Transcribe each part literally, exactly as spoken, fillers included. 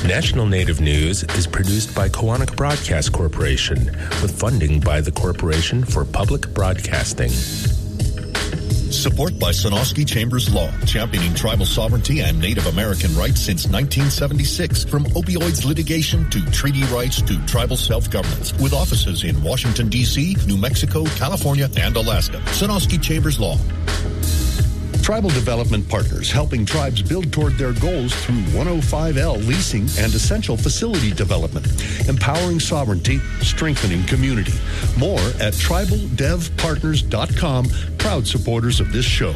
National Native News is produced by Koahnic Broadcast Corporation with funding by the Corporation for Public Broadcasting. Support by Sonosky Chambers Law, championing tribal sovereignty and Native American rights since nineteen seventy-six. From opioids litigation to treaty rights to tribal self-governance. With offices in Washington, D C, New Mexico, California, and Alaska. Sonosky Chambers Law. Tribal Development Partners, helping tribes build toward their goals through one oh five L leasing and essential facility development. Empowering sovereignty, strengthening community. More at tribal dev partners dot com, proud supporters of this show.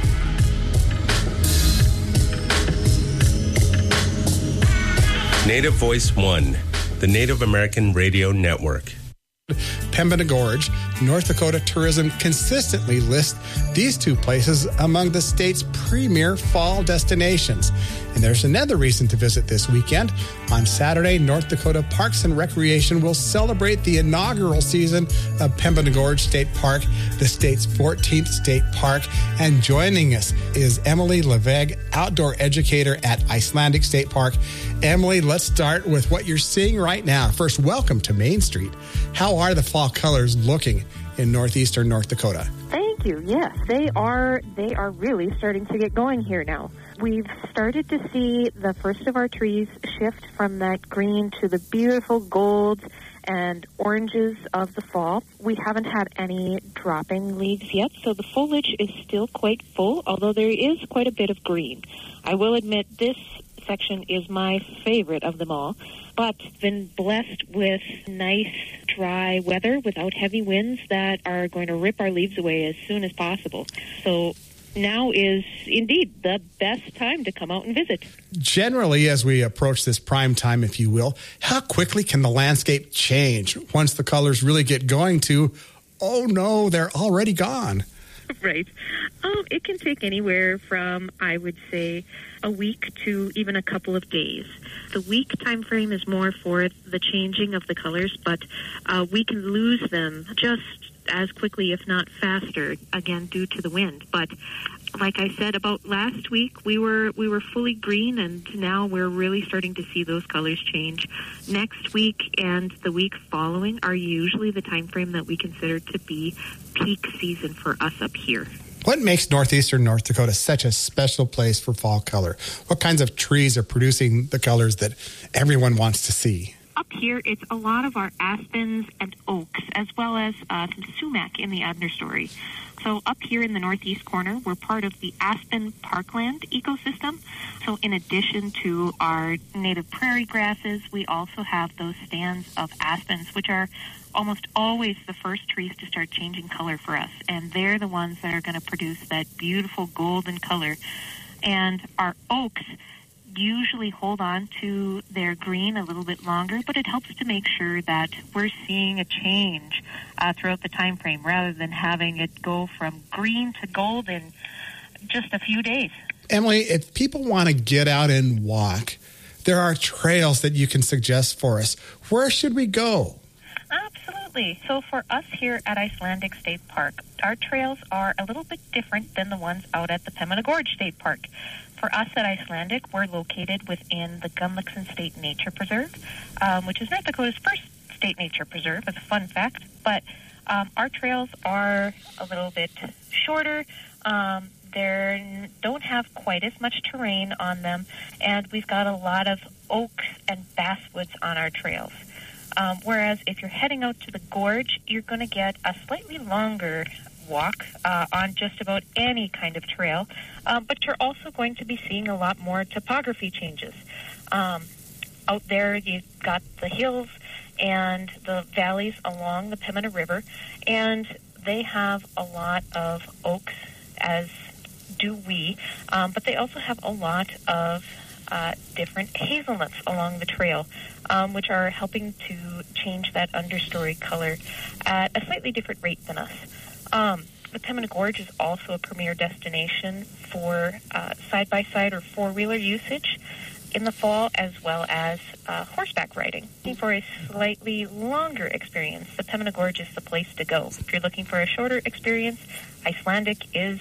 Native Voice One, the Native American Radio Network. Pembina Gorge, North Dakota Tourism consistently lists these two places among the state's premier fall destinations. And there's another reason to visit this weekend. On Saturday, North Dakota Parks and Recreation will celebrate the inaugural season of Pembina Gorge State Park, the state's fourteenth state park. And joining us is Emily Leveg, outdoor educator at Icelandic State Park. Emily, let's start with what you're seeing right now. First, welcome to Main Street. How are the fall colors looking in northeastern North Dakota? Thank you. Yes, they are. They are really starting to get going here now. We've started to see the first of our trees shift from that green to the beautiful golds and oranges of the fall. We haven't had any dropping leaves yet, so the foliage is still quite full, although there is quite a bit of green. I will admit this section is my favorite of them all, but been blessed with nice, dry weather without heavy winds that are going to rip our leaves away as soon as possible. So now is indeed the best time to come out and visit. Generally, as we approach this prime time, if you will, how quickly can the landscape change once the colors really get going to, oh no, they're already gone? Right. Um, it can take anywhere from, I would say, a week to even a couple of days. The week time frame is more for the changing of the colors, but uh, we can lose them just as quickly, if not faster, again, due to the wind. But like I said, about last week, we were we were fully green, and now we're really starting to see those colors change. Next week and the week following are usually the time frame that we consider to be peak season for us up here. What makes northeastern North Dakota such a special place for fall color? What kinds of trees are producing the colors that everyone wants to see? Up here, it's a lot of our aspens and oaks, as well as uh, some sumac in the understory. So up here in the northeast corner, we're part of the aspen parkland ecosystem. So in addition to our native prairie grasses, we also have those stands of aspens, which are almost always the first trees to start changing color for us. And they're the ones that are going to produce that beautiful golden color. And our oaks usually hold on to their green a little bit longer, but it helps to make sure that we're seeing a change uh, throughout the time frame rather than having it go from green to gold in just a few days. Emily, if people want to get out and walk, there are trails that you can suggest for us. Where should we go? Absolutely. So for us here at Icelandic State Park, our trails are a little bit different than the ones out at the Pembina Gorge State Park. For us at Icelandic, we're located within the Gunnlaugson State Nature Preserve, um, which is North Dakota's first state nature preserve, as a fun fact. But um, our trails are a little bit shorter. Um, they don't have quite as much terrain on them, and we've got a lot of oaks and basswoods on our trails. Um, whereas if you're heading out to the gorge, you're going to get a slightly longer walk uh, on just about any kind of trail, um, but you're also going to be seeing a lot more topography changes. Um, out there, you've got the hills and the valleys along the Pembina River, and they have a lot of oaks, as do we, um, but they also have a lot of uh, different hazelnuts along the trail, um, which are helping to change that understory color at a slightly different rate than us. Um, the Pembina Gorge is also a premier destination for uh, side-by-side or four-wheeler usage in the fall, as well as uh, horseback riding. For a slightly longer experience, the Pembina Gorge is the place to go. If you're looking for a shorter experience, Icelandic is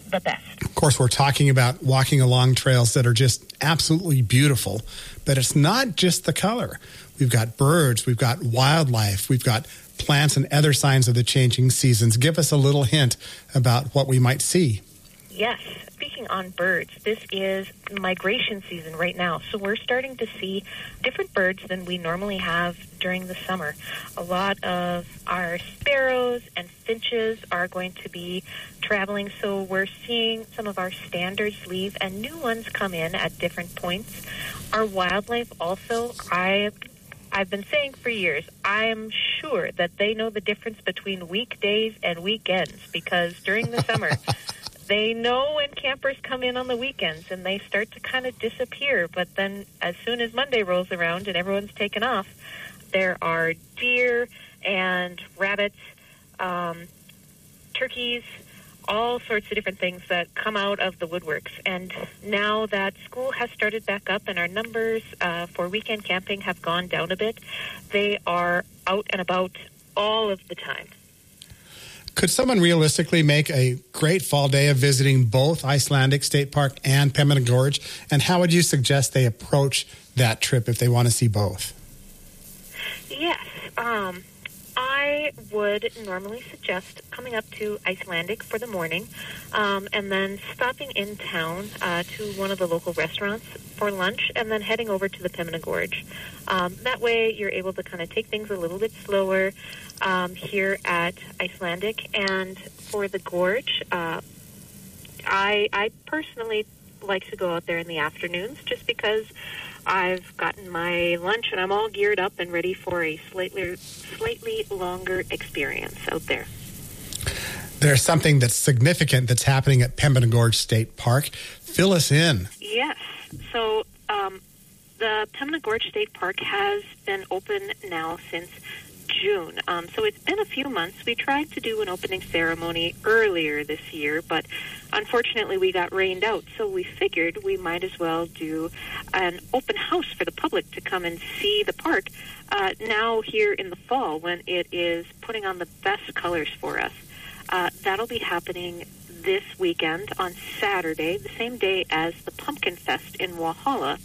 the best. Of course, we're talking about walking along trails that are just absolutely beautiful, but it's not just the color. We've got birds, we've got wildlife, we've got plants and other signs of the changing seasons. Give us a little hint about what we might see. Yes. Speaking on birds, this is migration season right now. So we're starting to see different birds than we normally have during the summer. A lot of our sparrows and finches are going to be traveling. So we're seeing some of our standards leave and new ones come in at different points. Our wildlife also, I I've been saying for years, I am sure that they know the difference between weekdays and weekends, because during the summer, they know when campers come in on the weekends and they start to kind of disappear. But then as soon as Monday rolls around and everyone's taken off, there are deer and rabbits, um, turkeys, all sorts of different things that come out of the woodworks. And now that school has started back up and our numbers uh, for weekend camping have gone down a bit, they are out and about all of the time. Could someone realistically make a great fall day of visiting both Icelandic State Park and Pembina Gorge? And how would you suggest they approach that trip if they want to see both? Yes. Um, I would normally suggest coming up to Icelandic for the morning um, and then stopping in town uh, to one of the local restaurants for lunch and then heading over to the Pembina Gorge. Um, that way you're able to kind of take things a little bit slower um, here at Icelandic. And for the gorge, uh, I, I personally like to go out there in the afternoons just because I've gotten my lunch and I'm all geared up and ready for a slightly slightly longer experience out there. There's something that's significant that's happening at Pembina Gorge State Park. Fill us in. Yes. So um, the Pembina Gorge State Park has been open now since June. Um, so it's been a few months. We tried to do an opening ceremony earlier this year, but unfortunately we got rained out. So we figured we might as well do an open house for the public to come and see the park uh, now here in the fall when it is putting on the best colors for us. Uh, that'll be happening this weekend on Saturday, the same day as the Pumpkin Fest in Walhalla,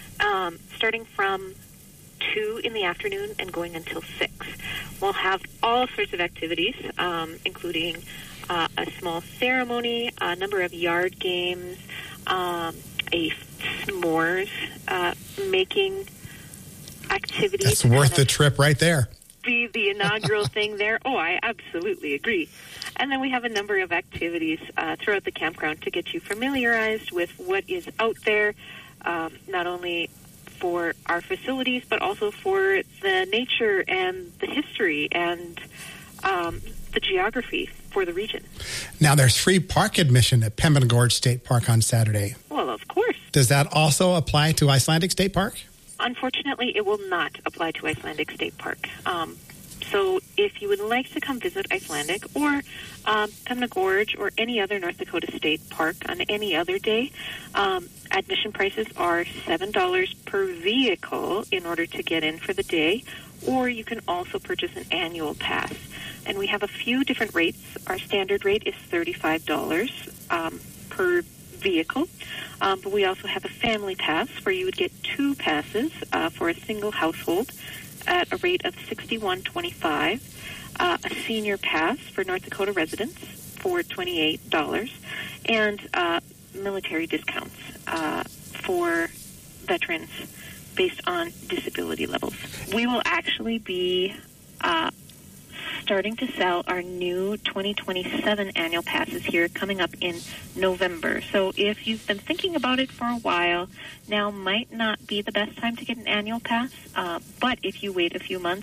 um, starting from two in the afternoon and going until six. We'll have all sorts of activities, um, including uh, a small ceremony, a number of yard games, um, a s'mores uh, making activity. That's worth the trip right there. Be the inaugural thing there. Oh, I absolutely agree. And then we have a number of activities uh, throughout the campground to get you familiarized with what is out there, um, not only for our facilities, but also for the nature and the history and um, the geography for the region. Now, there's free park admission at Pembina Gorge State Park on Saturday. Well, of course. Does that also apply to Icelandic State Park? Unfortunately, it will not apply to Icelandic State Park. Um, so if you would like to come visit Icelandic or um, Pembina Gorge or any other North Dakota State Park on any other day, um, admission prices are seven dollars per vehicle in order to get in for the day, or you can also purchase an annual pass. And we have a few different rates. Our standard rate is thirty-five dollars um, per vehicle, um, but we also have a family pass where you would get two passes uh, for a single household at a rate of sixty-one dollars and twenty-five cents, uh, a senior pass for North Dakota residents for twenty-eight dollars, and uh, military discounts uh, for veterans based on disability levels. We will actually be uh, starting to sell our new twenty twenty-seven annual passes here coming up in November. So if you've been thinking about it for a while, now might not be the best time to get an annual pass, uh, but if you wait a few months,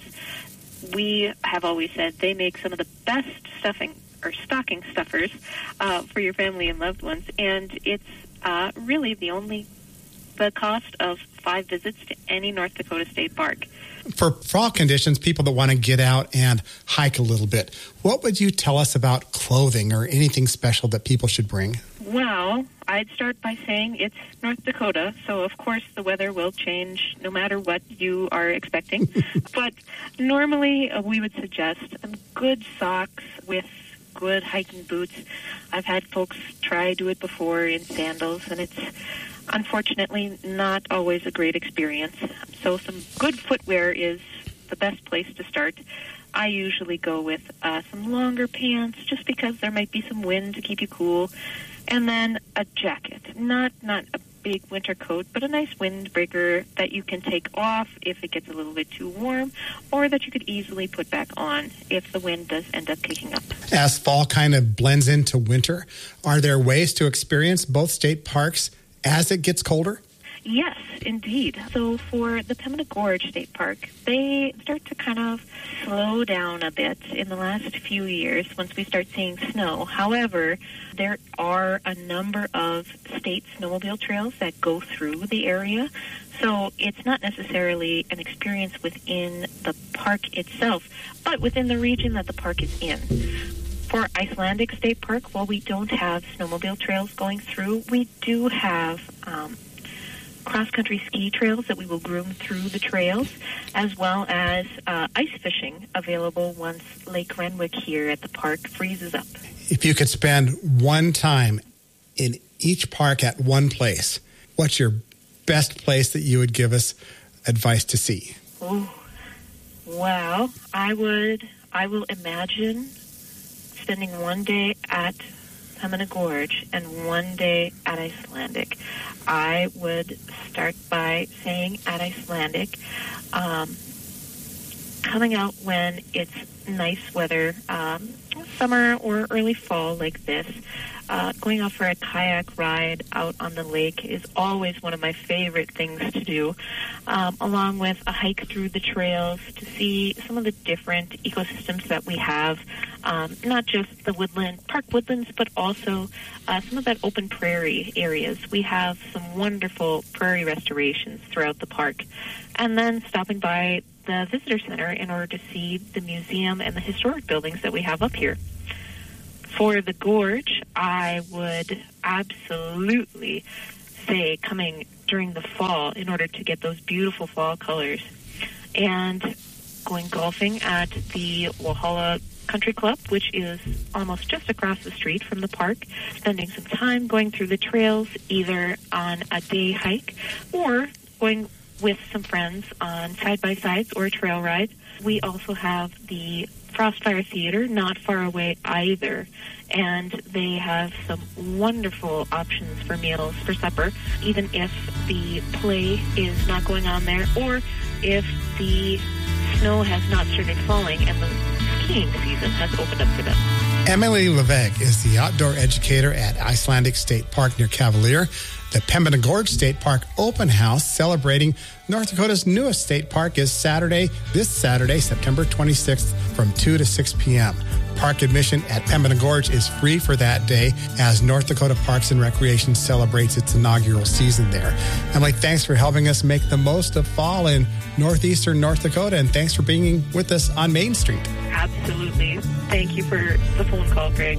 we have always said they make some of the best stuffing or stocking stuffers uh, for your family and loved ones, and it's uh, really the only the cost of five visits to any North Dakota State Park. For fall conditions, people that want to get out and hike a little bit, what would you tell us about clothing or anything special that people should bring? Well, I'd start by saying it's North Dakota, so of course the weather will change no matter what you are expecting. But normally uh, we would suggest um, good socks with good hiking boots. I've had folks try do it before in sandals, and it's unfortunately not always a great experience. So some good footwear is the best place to start. I usually go with uh, some longer pants just because there might be some wind to keep you cool, and then a jacket. Not not a big winter coat, but a nice windbreaker that you can take off if it gets a little bit too warm, or that you could easily put back on if the wind does end up kicking up. As fall kind of blends into winter, are there ways to experience both state parks as it gets colder? Yes, indeed. So for the Pembina Gorge State Park, they start to kind of slow down a bit in the last few years once we start seeing snow. However, there are a number of state snowmobile trails that go through the area. So it's not necessarily an experience within the park itself, but within the region that the park is in. For Icelandic State Park, while we don't have snowmobile trails going through, we do have um, cross-country ski trails that we will groom through the trails, as well as uh, ice fishing available once Lake Renwick here at the park freezes up. If you could spend one time in each park at one place, what's your best place that you would give us advice to see? Oh, wow. I would, I will imagine spending one day at Pembina Gorge and one day at Icelandic. I would start by saying at Icelandic, um, coming out when it's nice weather, um, summer or early fall like this, uh, going out for a kayak ride out on the lake is always one of my favorite things to do, um, along with a hike through the trails to see some of the different ecosystems that we have, um, not just the woodland, park woodlands, but also uh, some of that open prairie areas. We have some wonderful prairie restorations throughout the park. And then stopping by the visitor center in order to see the museum and the historic buildings that we have up here. For the gorge, I would absolutely say coming during the fall in order to get those beautiful fall colors, and going golfing at the Walhalla Country Club, which is almost just across the street from the park, spending some time going through the trails either on a day hike or going with some friends on side-by-sides or a trail ride. We also have the Frostfire Theater not far away either, and they have some wonderful options for meals for supper, even if the play is not going on there or if the snow has not started falling and the skiing season has opened up for them. Emily Levesque is the outdoor educator at Icelandic State Park near Cavalier. The Pembina Gorge State Park Open House celebrating North Dakota's newest state park is Saturday, this Saturday, September twenty-sixth from two to six p.m. Park admission at Pembina Gorge is free for that day as North Dakota Parks and Recreation celebrates its inaugural season there. Emily, thanks for helping us make the most of fall in northeastern North Dakota, and thanks for being with us on Main Street. Absolutely. Thank you for the phone call, Greg.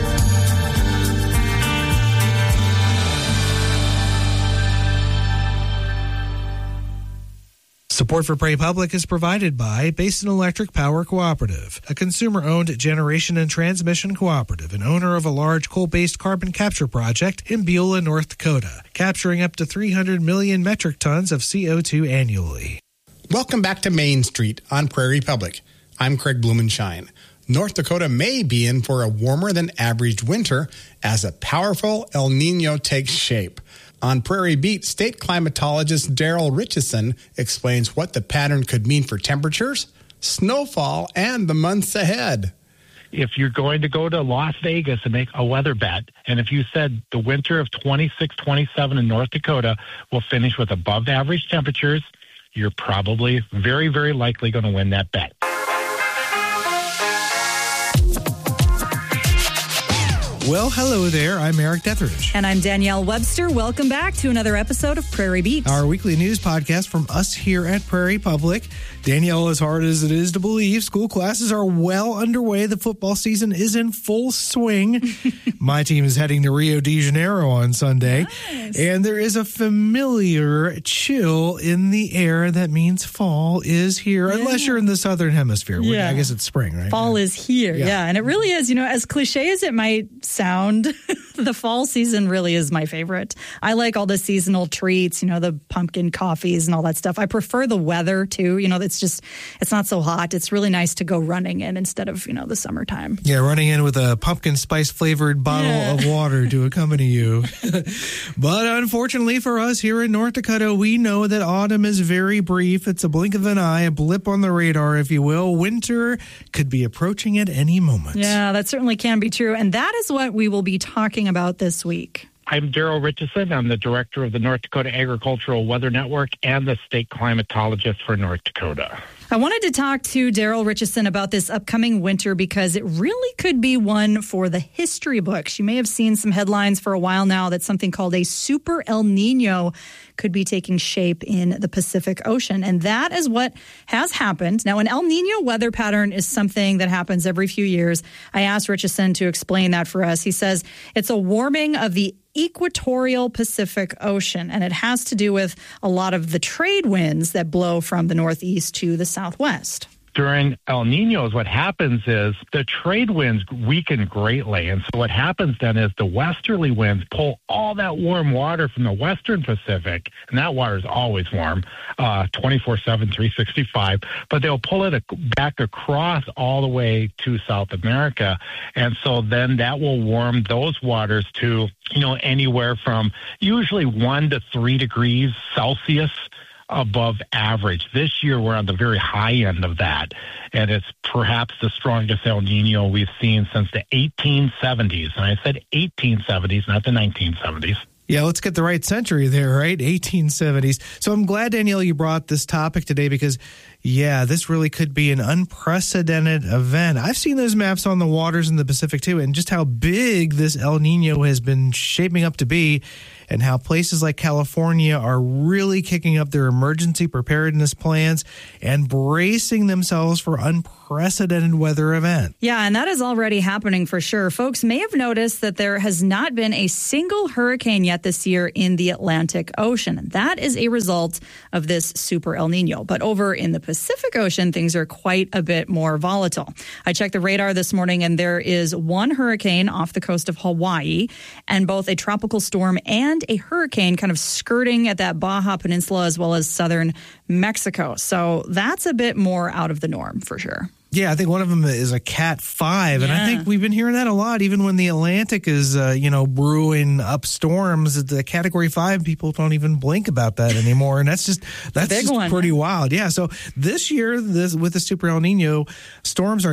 Support for Prairie Public is provided by Basin Electric Power Cooperative, a consumer-owned generation and transmission cooperative and owner of a large coal-based carbon capture project in Beulah, North Dakota, capturing up to three hundred million metric tons of C O two annually. Welcome back to Main Street on Prairie Public. I'm Craig Blumenshine. North Dakota may be in for a warmer than average winter as a powerful El Nino takes shape. On Prairie Beat, state climatologist Daryl Richardson explains what the pattern could mean for temperatures, snowfall, and the months ahead. If you're going to go to Las Vegas and make a weather bet, and if you said the winter of twenty-six twenty-seven in North Dakota will finish with above average temperatures, you're probably very, very likely going to win that bet. Well, hello there. I'm Eric Detheridge. And I'm Danielle Webster. Welcome back to another episode of Prairie Beat, our weekly news podcast from us here at Prairie Public. Danielle, as hard as it is to believe, school classes are well underway. The football season is in full swing. My team is heading to Rio de Janeiro on Sunday. Nice. And there is a familiar chill in the air that means fall is here, yeah. unless you're in the southern hemisphere. Yeah. I guess it's spring, right? Fall yeah. is here, yeah. yeah. And it really is, you know, as cliche as it might sound, the fall season really is my favorite. I like all the seasonal treats, you know, the pumpkin coffees and all that stuff. I prefer the weather too. You know, it's just, it's not so hot. It's really nice to go running in instead of, you know, the summertime. Yeah, running in with a pumpkin spice flavored bottle yeah. of water to accompany you. But unfortunately for us here in North Dakota, we know that autumn is very brief. It's a blink of an eye, a blip on the radar, if you will. Winter could be approaching at any moment. Yeah, that certainly can be true. And that is what we will be talking about this week. I'm Daryl Richardson. I'm the director of the North Dakota Agricultural Weather Network and the state climatologist for North Dakota. I wanted to talk to Daryl Richardson about this upcoming winter because it really could be one for the history books. You may have seen some headlines for a while now that something called a Super El Nino could be taking shape in the Pacific Ocean. And that is what has happened. Now, an El Nino weather pattern is something that happens every few years. I asked Richardson to explain that for us. He says it's a warming of the equatorial Pacific Ocean, and it has to do with a lot of the trade winds that blow from the northeast to the southwest. During El Niños, what happens is the trade winds weaken greatly. And so what happens then is the westerly winds pull all that warm water from the western Pacific, and that water is always warm, uh, twenty-four seven, three sixty-five, but they'll pull it back across all the way to South America. And so then that will warm those waters to, you know, anywhere from usually one to three degrees Celsius above average. This year, we're on the very high end of that, and it's perhaps the strongest El Nino we've seen since the eighteen seventies. And I said eighteen seventies, not the nineteen seventies. Yeah, let's get the right century there, right? eighteen seventies. So I'm glad, Danielle, you brought this topic today because, yeah, this really could be an unprecedented event. I've seen those maps on the waters in the Pacific, too, and just how big this El Nino has been shaping up to be and how places like California are really kicking up their emergency preparedness plans and bracing themselves for unprecedented weather events. Yeah, and that is already happening for sure. Folks may have noticed that there has not been a single hurricane yet this year in the Atlantic Ocean. That is a result of this Super El Nino. But over in the Pacific Ocean, things are quite a bit more volatile. I checked the radar this morning, and there is one hurricane off the coast of Hawaii, and both a tropical storm and a hurricane kind of skirting at that Baja Peninsula as well as southern Mexico. So that's a bit more out of the norm for sure. Yeah, I think one of them is a Cat five, yeah. And I think we've been hearing that a lot. Even when the Atlantic is, uh, you know, brewing up storms, the Category five, people don't even blink about that anymore, and that's just that's Big just one. pretty wild. Yeah, so this year, this with the Super El Nino, storms are